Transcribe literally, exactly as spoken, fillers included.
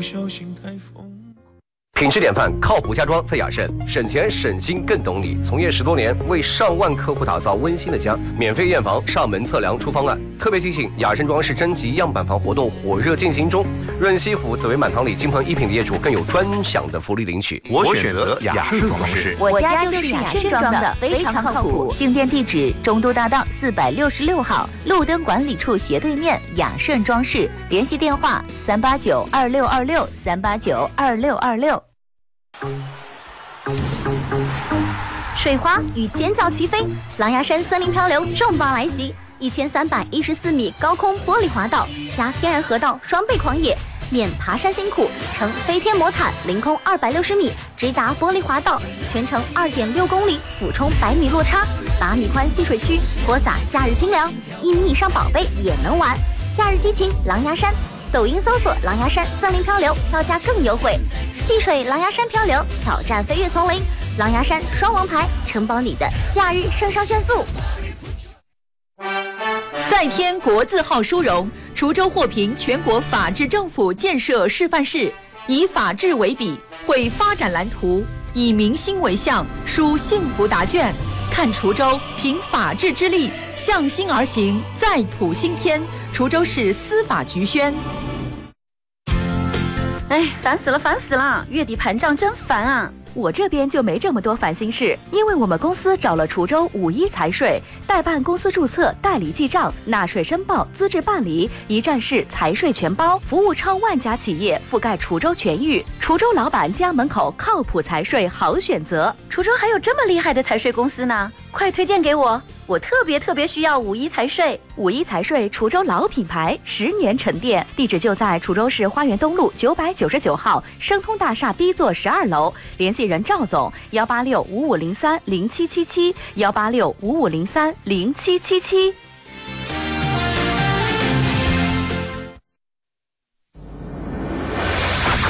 小心太疯。 品质典范，靠谱家装在雅盛，省钱省心更懂你。从业十多年，为上万客户打造温馨的家，免费验房、上门测量出方案。特别提醒，雅盛装饰征集样板房活动火热进行中，润西府紫薇满堂里金鹏一品的业主更有专享的福利领取。 我选择雅盛装饰， 我家就是雅盛装的，非常靠谱。进店地址：中都大道四百六十六号，路灯管理处斜对面，雅盛装饰。联系电话：三八九二六二六三八九二六二六。水花与尖叫齐飞，狼牙山森林漂流重磅来袭，一千三百一十四米高空玻璃滑道加天然河道双倍狂野，免爬山辛苦，乘飞天魔毯凌空二百六十米直达玻璃滑道，全程二点六公里，俯冲百米落差，八米宽戏水区，泼洒夏日清凉，一米以上宝贝也能玩，夏日激情狼牙山。抖音搜索狼牙山森林漂流，票价更优惠。戏水狼牙山漂流，挑战飞越丛林，狼牙山双王牌，承包你的夏日肾上腺素。 再添国字号殊荣，滁州获评全国法治政府建设示范市，以法治为笔，绘发展蓝图，以民心为向，书幸福答卷。看滁州凭法治之力向心而行，再谱新篇。滁州市司法局宣。 哎，烦死了，烦死了！月底盘账真烦啊！我这边就没这么多烦心事，因为我们公司找了滁州五一财税，代办公司注册、代理记账、纳税申报、资质办理，一站式财税全包，服务超万家企业，覆盖滁州全域。滁州老板家门口靠谱财税好选择。滁州还有这么厉害的财税公司呢，快推荐给我！我特别特别需要五一财税。五一财税滁州老品牌，十年沉淀，地址就在滁州市花园东路九百九十九号生通大厦 B 座十二楼，联系人赵总：幺八六五五零三零七七七，幺八六五五零三零七七七。